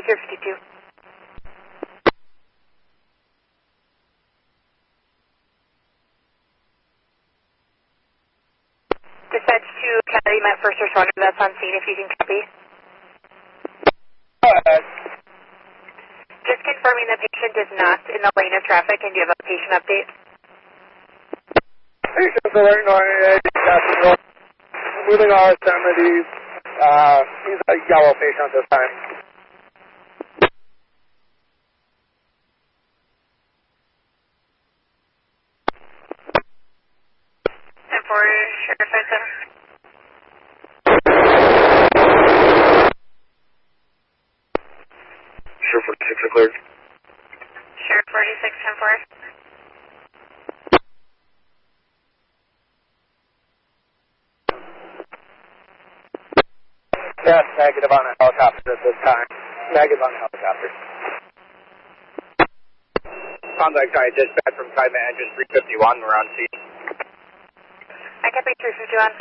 052. Dispatch to Calumet first responder that's on scene if you can copy. Go ahead. Just confirming the patient is not in the lane of traffic, and do you have a patient update? Patient's alert north, moving RSM. He's a yellow patient at this time. 10-4, Sheriff 57. Sheriff 46 are cleared. Sheriff 46, 10-4. Yes, negative on the helicopter at this time. Negative on the helicopter. Contact Sky dispatch from Calumet engine 351. We're on scene. I copy 351.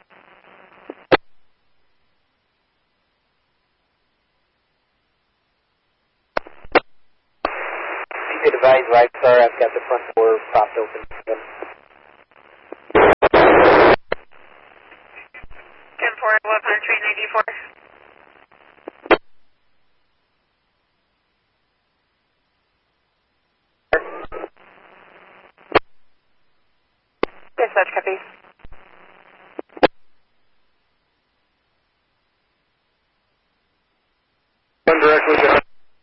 You can advise right, sir. I've got the front door propped open. 10-4, what on 394? Dispatch copy. One directly down.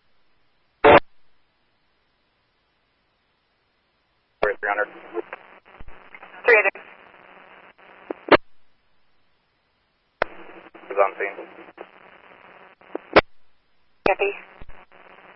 300. 300. Is on scene. Copy.